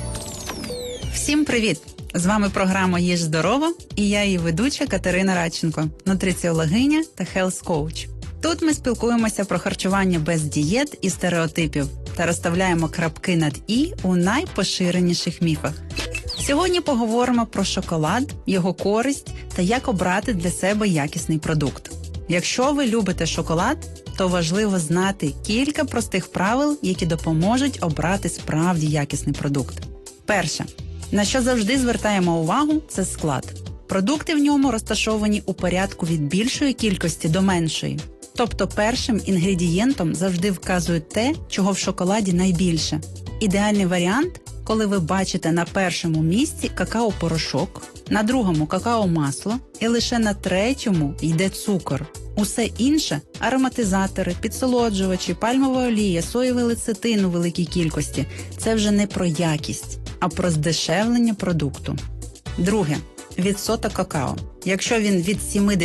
Всім привіт! З вами програма «Їж здорово» і я її ведуча Катерина Радченко, нутриціологиня та хелс-коуч. Тут ми спілкуємося про харчування без дієт і стереотипів та розставляємо крапки над «і» у найпоширеніших міфах. Сьогодні поговоримо про шоколад, його користь та як обрати для себе якісний продукт. Якщо ви любите шоколад, то важливо знати кілька простих правил, які допоможуть обрати справді якісний продукт. Перше. На що завжди звертаємо увагу – це склад. Продукти в ньому розташовані у порядку від більшої кількості до меншої. Тобто першим інгредієнтом завжди вказують те, чого в шоколаді найбільше. Ідеальний варіант – коли ви бачите на першому місці какао-порошок, на другому – какао-масло і лише на третьому йде цукор. Усе інше – ароматизатори, підсолоджувачі, пальмова олія, соєвий лецитин у великій кількості – це вже не про якість, а про здешевлення продукту. Друге. Відсоток какао. Якщо він від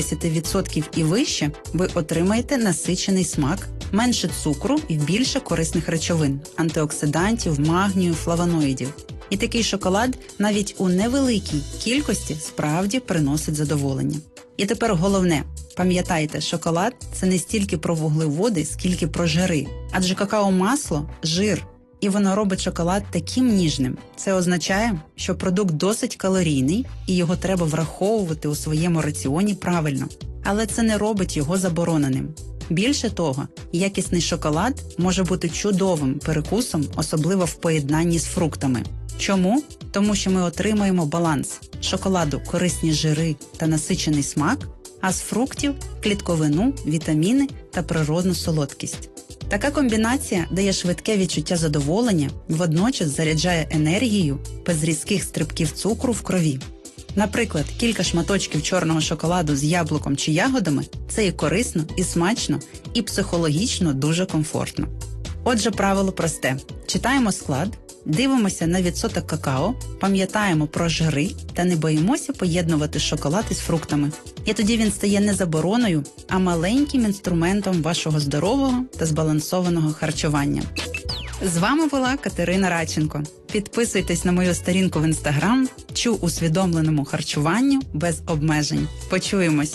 70% і вище, ви отримаєте насичений смак, менше цукру і більше корисних речовин – антиоксидантів, магнію, флавоноїдів. І такий шоколад навіть у невеликій кількості справді приносить задоволення. І тепер головне. Пам'ятайте, шоколад – це не стільки про вуглеводи, скільки про жири. Адже какао-масло – жир. І воно робить шоколад таким ніжним. Це означає, що продукт досить калорійний і його треба враховувати у своєму раціоні правильно. Але це не робить його забороненим. Більше того, якісний шоколад може бути чудовим перекусом, особливо в поєднанні з фруктами. Чому? Тому що ми отримаємо баланс. З шоколаду корисні жири та насичений смак, а з фруктів – клітковину, вітаміни та природну солодкість. Така комбінація дає швидке відчуття задоволення і водночас заряджає енергією без різких стрибків цукру в крові. Наприклад, кілька шматочків чорного шоколаду з яблуком чи ягодами – це і корисно, і смачно, і психологічно дуже комфортно. Отже, правило просте. Читаємо склад, дивимося на відсоток какао, пам'ятаємо про жири та не боїмося поєднувати шоколад із фруктами. І тоді він стає не забороною, а маленьким інструментом вашого здорового та збалансованого харчування. З вами була Катерина Радченко. Підписуйтесь на мою сторінку в Інстаграм «Чу усвідомленому харчуванню без обмежень». Почуємось!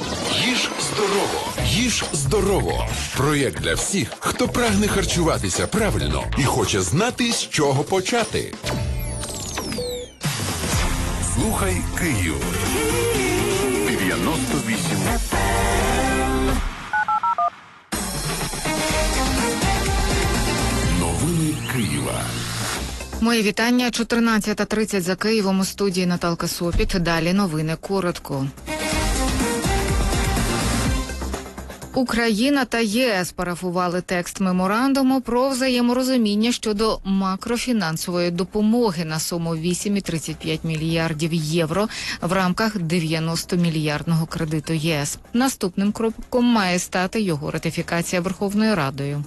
Їж здорово! Їж здорово! Проєкт для всіх, хто прагне харчуватися правильно і хоче знати, з чого почати. Слухай Київ. 98 Новини Києва. Мої вітання. 14:30 за Києвом. У студії Наталка Сопіт. Далі новини коротко. Україна та ЄС парафували текст меморандуму про взаєморозуміння щодо макрофінансової допомоги на суму 8,35 мільярдів євро в рамках 90-мільярдного кредиту ЄС. Наступним кроком має стати його ратифікація Верховною Радою.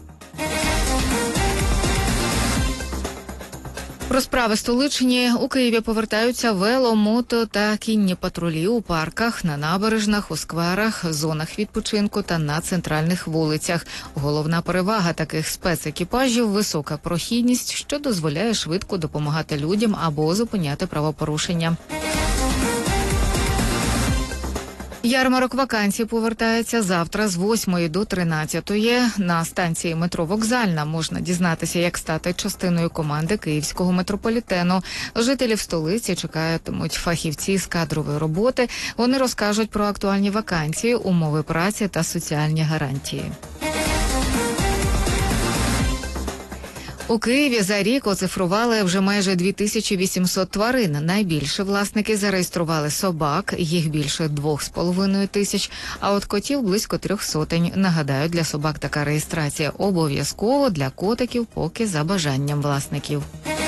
Про справи столичні. У Києві повертаються вело, мото та кінні патрулі у парках, на набережнах, у скверах, зонах відпочинку та на центральних вулицях. Головна перевага таких спецекіпажів – висока прохідність, що дозволяє швидко допомагати людям або зупиняти правопорушення. Ярмарок вакансій повертається завтра з 8 до 13. На станції метро «Вокзальна» можна дізнатися, як стати частиною команди київського метрополітену. Жителів столиці чекатимуть фахівці з кадрової роботи. Вони розкажуть про актуальні вакансії, умови праці та соціальні гарантії. У Києві за рік оцифрували вже майже 2800 тварин. Найбільше власники зареєстрували собак, їх більше 2500, а от котів близько 300. Нагадаю, для собак така реєстрація обов'язково, для котиків поки за бажанням власників.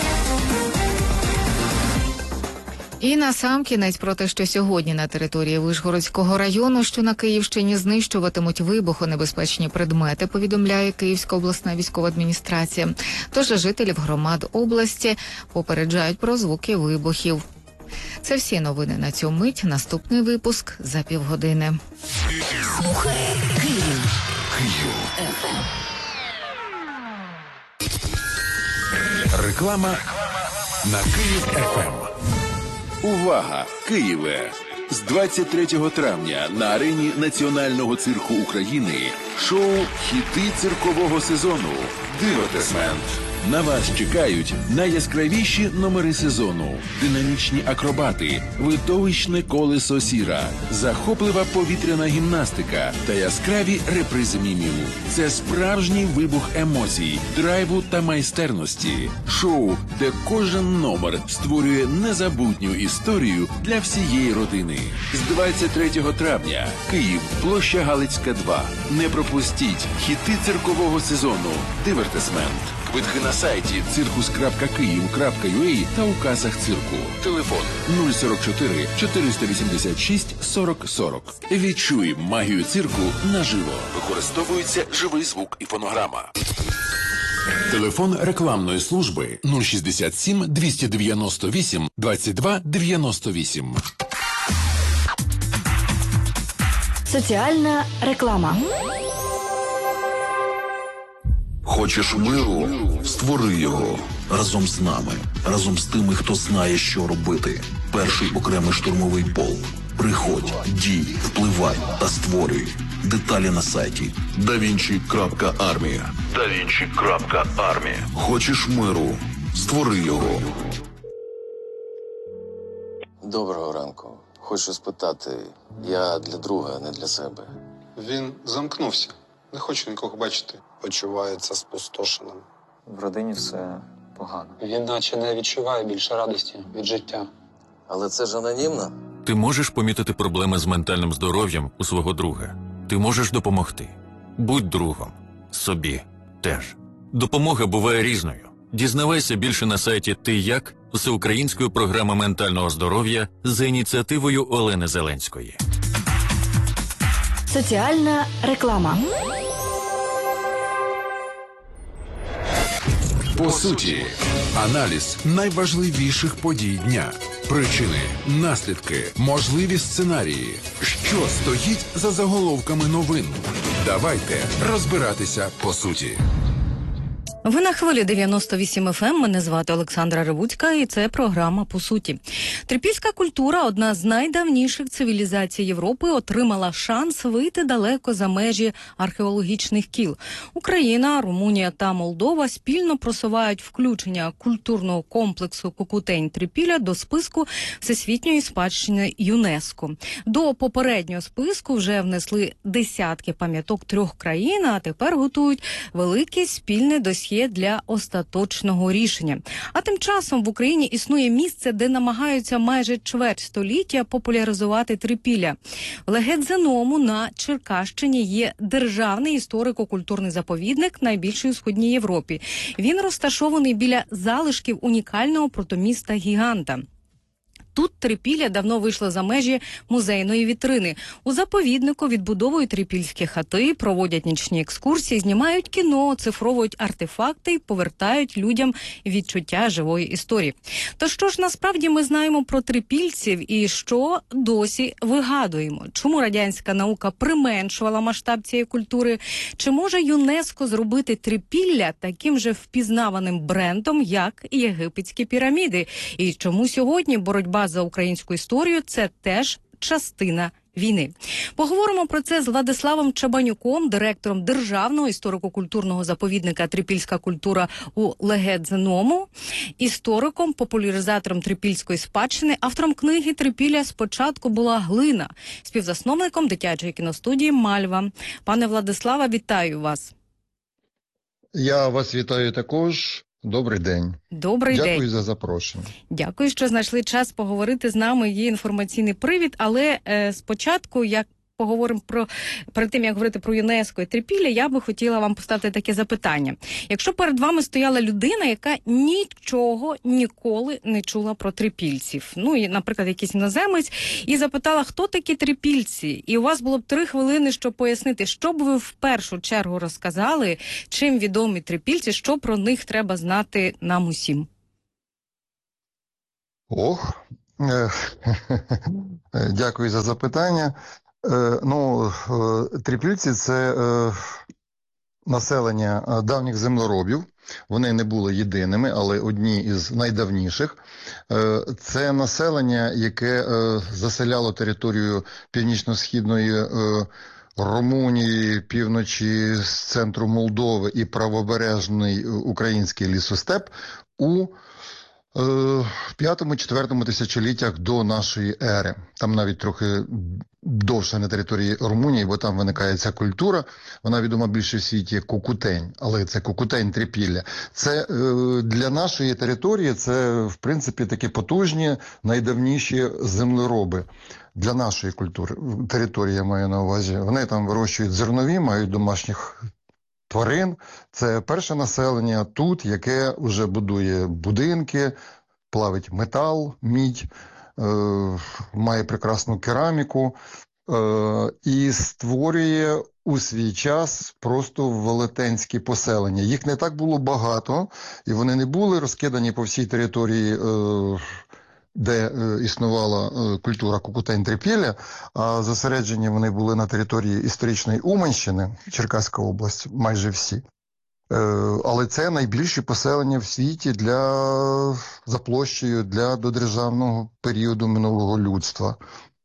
І насамкінець про те, що сьогодні на території Вишгородського району, що на Київщині, знищуватимуть вибухонебезпечні предмети, повідомляє Київська обласна військова адміністрація. Тож жителів громад області попереджають про звуки вибухів. Це всі новини на цю мить. Наступний випуск за півгодини. Слухай Київ. Реклама на Київ ФМ. Увага, Києве! З 23 травня на арені Національного цирку України шоу «Хіти циркового сезону» «Дивертисмент». На вас чекають найяскравіші номери сезону, динамічні акробати, видовищне колесо сіра, захоплива повітряна гімнастика та яскраві репризи мімів. Це справжній вибух емоцій, драйву та майстерності. Шоу, де кожен номер створює незабутню історію для всієї родини. З 23 травня Київ, площа Галицька, 2. Не пропустіть хіти циркового сезону «Дивертисмент». Квитки на сайті circus.kyiv.ua та у касах цирку. Телефон 044 486 40 40. Відчуй магію цирку наживо. Використовується живий звук і фонограма. Телефон рекламної служби 067 298 22 98. Соціальна реклама. Хочеш миру? Створи його разом з нами, разом з тими, хто знає, що робити. Перший окремий штурмовий полк. Приходь, дій, впливай та створюй. Деталі на сайті davinci.armia. davinci.armia. Хочеш миру? Створи його. Доброго ранку. Хочу спитати, я для друга, не для себе. Він замкнувся. Не хочу нікого бачити. Почувається спустошеним. В родині все погано. Він наче не відчуває більше радості від життя. Але це ж анонімно. Ти можеш помітити проблеми з ментальним здоров'ям у свого друга. Ти можеш допомогти. Будь другом. Собі теж. Допомога буває різною. Дізнавайся більше на сайті «Ти як» всеукраїнської програми ментального здоров'я за ініціативою Олени Зеленської. Соціальна реклама. По суті, аналіз найважливіших подій дня. Причини, наслідки, можливі сценарії. Що стоїть за заголовками новин? Давайте розбиратися по суті. Ви на хвилі 98 FM, мене звати Олександра Ревуцька, і це програма «По суті». Трипільська культура, одна з найдавніших цивілізацій Європи, отримала шанс вийти далеко за межі археологічних кіл. Україна, Румунія та Молдова спільно просувають включення культурного комплексу Кукутень-Трипілля до списку Всесвітньої спадщини ЮНЕСКО. До попереднього списку вже внесли десятки пам'яток 3 країн, а тепер готують велике спільне досьє для остаточного рішення. А тим часом в Україні існує місце, де намагаються майже чверть століття популяризувати Трипілля. В Легедзеному на Черкащині є державний історико-культурний заповідник, найбільший у Східній Європі. Він розташований біля залишків унікального протоміста-гіганта. Тут Трипілля давно вийшло за межі музейної вітрини. У заповіднику відбудовують трипільські хати, проводять нічні екскурсії, знімають кіно, оцифровують артефакти і повертають людям відчуття живої історії. То що ж насправді ми знаємо про трипільців і що досі вигадуємо? Чому радянська наука применшувала масштаб цієї культури? Чи може ЮНЕСКО зробити Трипілля таким же впізнаваним брендом, як і єгипетські піраміди? І чому сьогодні боротьба за українську історію – це теж частина війни. Поговоримо про це з Владиславом Чабанюком, директором Державного історико-культурного заповідника «Трипільська культура» у Легедзеному, істориком, популяризатором трипільської спадщини, автором книги «Трипілля спочатку була глина», співзасновником дитячої кіностудії «Мальва». Пане Владиславе, вітаю вас. Я вас вітаю також. Добрий день. Добрий день. Дякую за запрошення. Дякую, що знайшли час поговорити з нами. Є інформаційний привід, але спочатку, як поговоримо перед тим, як говорити про ЮНЕСКО і Трипілля, я би хотіла вам поставити таке запитання. Якщо перед вами стояла людина, яка нічого ніколи не чула про трипільців, ну, і, наприклад, якийсь іноземець, і запитала, хто такі трипільці, і у вас було б 3 хвилини, щоб пояснити, що б ви в першу чергу розказали, чим відомі трипільці, що про них треба знати нам усім? Дякую за запитання. Трипільці – це населення давніх землеробів. Вони не були єдиними, але одні із найдавніших. Це населення, яке заселяло територію північно-східної Румунії, півночі, з центру Молдови і правобережний український лісостеп у 5-4 тисячоліттях до нашої ери. Там навіть трохи довше на території Румунії, бо там виникає ця культура. Вона відома більше в світі як Кукутень, але це Кукутень Трипілля. Це для нашої території, це в принципі такі потужні, найдавніші землероби. Для нашої культури, території я маю на увазі. Вони там вирощують зернові, мають домашніх тварин. Це перше населення тут, яке вже будує будинки, плавить метал, мідь, має прекрасну кераміку і створює у свій час просто велетенські поселення. Їх не так було багато, і вони не були розкидані по всій території, де існувала культура Кукутень-Трипілля, а зосереджені вони були на території історичної Уманщини, Черкаська область, майже всі. Але це найбільші поселення в світі за площею для додержавного періоду минулого людства.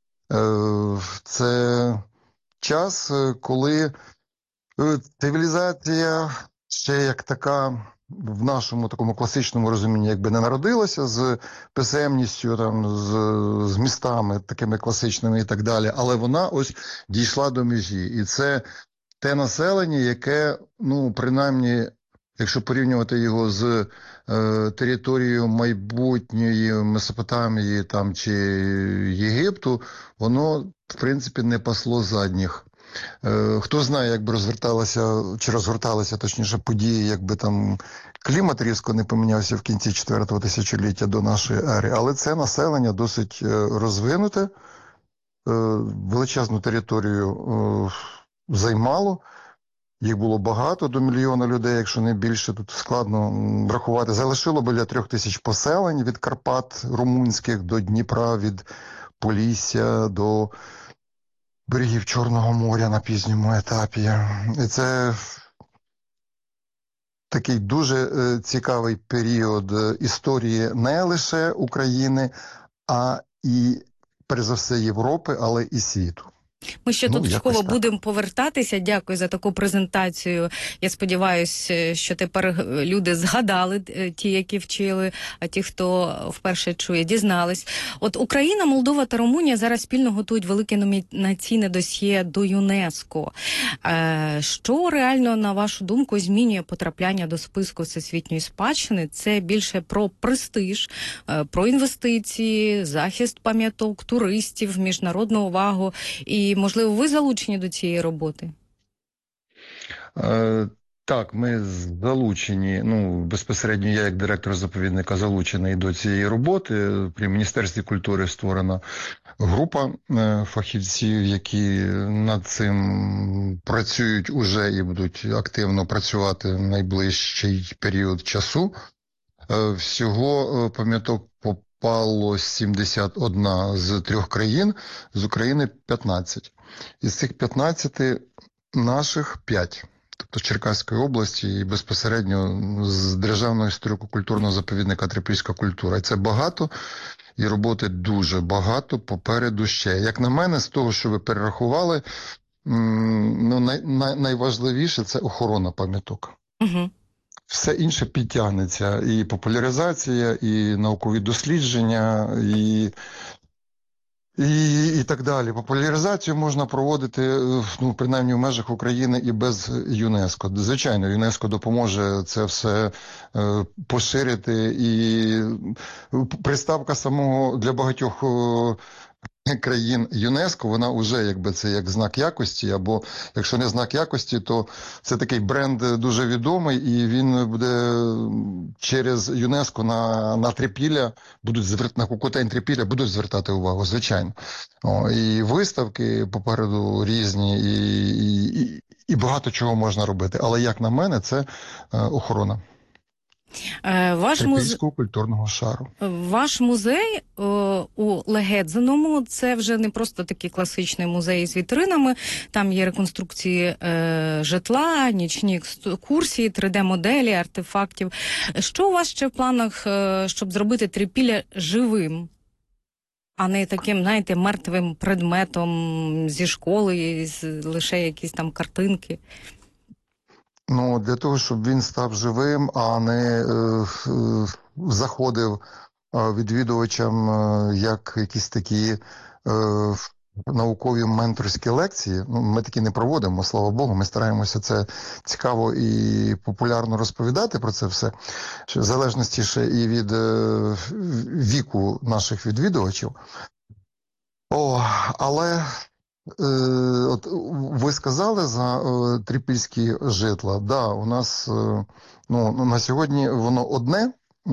Це час, коли цивілізація ще як така в нашому такому класичному розумінні якби не народилася з писемністю, там, з містами такими класичними і так далі, але вона ось дійшла до межі. І це те населення, яке, ну, принаймні, якщо порівнювати його з територією майбутньої Месопотамії там, чи Єгипту, воно, в принципі, не пасло задніх. Хто знає, як би розгорталися точніше події, якби там клімат різко не помінявся в кінці 4-го тисячоліття до нашої ери. Але це населення досить розвинуте, величезну територію займало. Їх було багато, до 1 мільйона людей, якщо не більше, тут складно рахувати. Залишило біля 3000 поселень від Карпат румунських до Дніпра, від Полісся до берегів Чорного моря на пізньому етапі. І це такий дуже цікавий період історії не лише України, а і, перш за все, Європи, але і світу. Ми ще тут частково будемо повертатися. Дякую за таку презентацію. Я сподіваюся, що тепер люди згадали, ті, які вчили, а ті, хто вперше чує, дізнались. От Україна, Молдова та Румунія зараз спільно готують велике номінаційне досьє до ЮНЕСКО. Що реально, на вашу думку, змінює потрапляння до списку всесвітньої спадщини? Це більше про престиж, про інвестиції, захист пам'яток, туристів, міжнародну увагу. І, можливо, ви залучені до цієї роботи? Так, ми залучені, безпосередньо я як директор заповідника залучений до цієї роботи. При Міністерстві культури створена група фахівців, які над цим працюють уже і будуть активно працювати в найближчий період часу. Всього пам'яток попало 71 з 3 країн, з України 15. Із цих 15 наших 5. Тобто з Черкаської області і безпосередньо з Державного історико-культурного заповідника Трипільська культура. І це багато, і роботи дуже багато попереду ще. Як на мене, з того, що ви перерахували, найважливіше – це охорона пам'яток. Угу. Все інше підтягнеться. І популяризація, і наукові дослідження, і так далі. Популяризацію можна проводити, ну, принаймні в межах України і без ЮНЕСКО. Звичайно, ЮНЕСКО допоможе це все поширити, і приставка самого для багатьох країн ЮНЕСКО, вона вже якби це як знак якості, або якщо не знак якості, то це такий бренд дуже відомий, і він буде через ЮНЕСКо на трипілля, на Кукутень трипілля будуть звертати увагу, звичайно. І виставки попереду різні, і багато чого можна робити. Але, як на мене, це охорона. Трипільського культурного шару. Ваш музей у Легедзиному – це вже не просто такий класичний музей з вітринами, там є реконструкції житла, нічні екскурсії, 3D-моделі, артефактів. Що у вас ще в планах, щоб зробити Трипілля живим, а не таким, знаєте, мертвим предметом зі школи, лише якісь там картинки? Ну, для того, щоб він став живим, а не заходив відвідувачам як якісь такі наукові менторські лекції. Ну, ми такі не проводимо, слава Богу, ми стараємося це цікаво і популярно розповідати про це все, в залежності ще і від віку наших відвідувачів. Але... От ви сказали за трипільські житла. Да, у нас на сьогодні воно одне,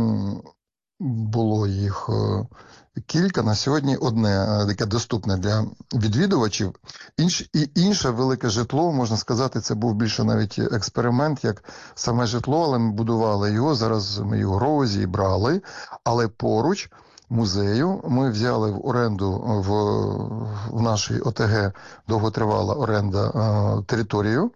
було їх кілька, на сьогодні одне, таке доступне для відвідувачів. Інше велике житло, можна сказати, це був більше навіть експеримент, як саме житло, але ми будували його, зараз ми його розі брали, але поруч музею ми взяли в оренду в нашій ОТГ, довготривала оренда, територію.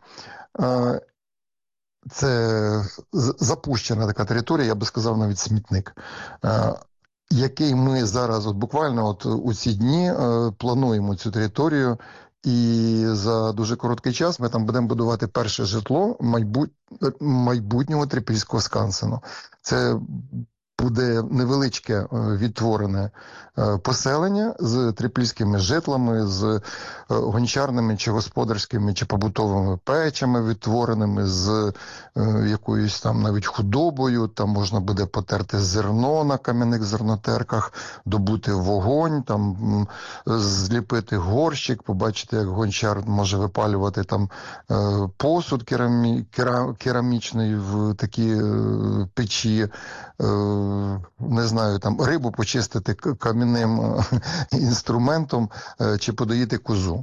Це запущена така територія, я би сказав, навіть смітник, який ми зараз, буквально у ці дні, плануємо цю територію, і за дуже короткий час ми там будемо будувати перше житло майбутнього трипільського скансену. Це буде невеличке відтворене поселення з трипільськими житлами, з гончарними чи господарськими чи побутовими печами відтвореними, з якоюсь там навіть худобою, там можна буде потерти зерно на кам'яних зернотерках, добути вогонь, там зліпити горщик, побачити, як гончар може випалювати там посуд керамічний в такі печі, не знаю, там рибу почистити кам'яним інструментом чи подоїти козу.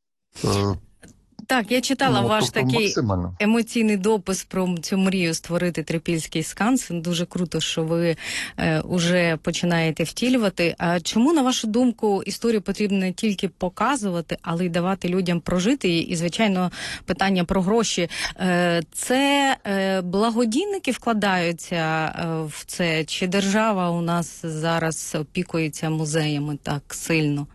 Так, я читала ваш такий максимально емоційний допис про цю мрію створити трипільський скансен. Дуже круто, що ви вже починаєте втілювати. А чому, на вашу думку, історію потрібно не тільки показувати, але й давати людям прожити її? І, звичайно, питання про гроші. Це благодійники вкладаються в це? Чи держава у нас зараз опікується музеями так сильно?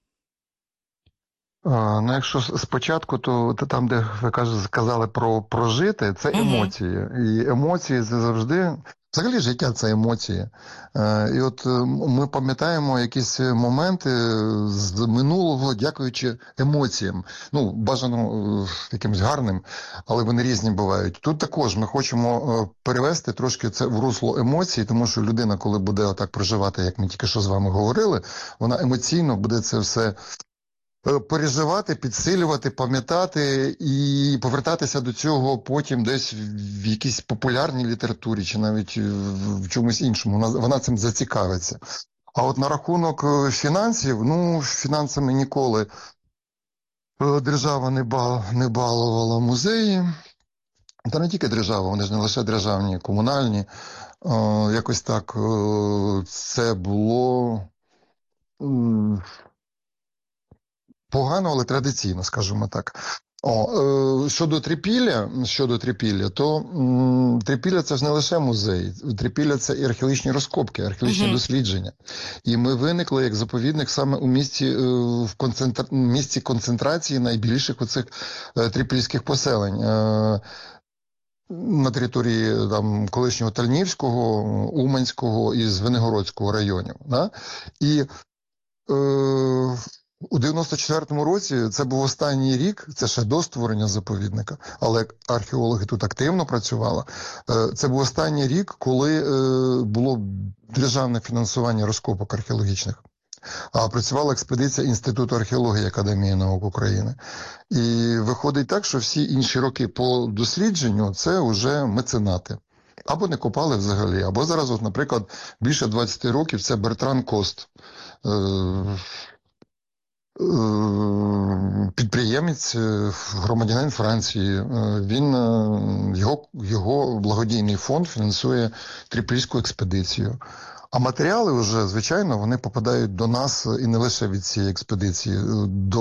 Ну, якщо спочатку, то там, де ви сказали про прожити, це емоції. І емоції це завжди, взагалі життя це емоції. І от ми пам'ятаємо якісь моменти з минулого, дякуючи емоціям. Ну, бажано якимось гарним, але вони різні бувають. Тут також ми хочемо перевести трошки це в русло емоцій, тому що людина, коли буде отак проживати, як ми тільки що з вами говорили, вона емоційно буде це все переживати, підсилювати, пам'ятати і повертатися до цього потім десь в якійсь популярній літературі чи навіть в чомусь іншому. Вона цим зацікавиться. А от на рахунок фінансів, ну, фінансами ніколи держава не балувала музеї. Та не тільки держава, вони ж не лише державні, комунальні. Якось так це було погано, але традиційно, скажімо так. Щодо трипілля, то трипілля це ж не лише музей. Трипілля це і археологічні розкопки, археологічні дослідження. І ми виникли як заповідник саме у місці концентрації найбільших оцих трипільських поселень. На території там колишнього Тальнівського, Уманського і Звенигородського районів. Да? І У 94-му році це був останній рік, це ще до створення заповідника, але археологи тут активно працювали. Це був останній рік, коли було державне фінансування розкопок археологічних. А працювала експедиція Інституту археології Академії наук України. І виходить так, що всі інші роки по дослідженню – це вже меценати. Або не копали взагалі, або зараз, от, наприклад, більше 20 років це Бертран Кост, підприємець, громадянин Франції. Його благодійний фонд фінансує Трипільську експедицію. А матеріали вже, звичайно, вони попадають до нас і не лише від цієї експедиції, до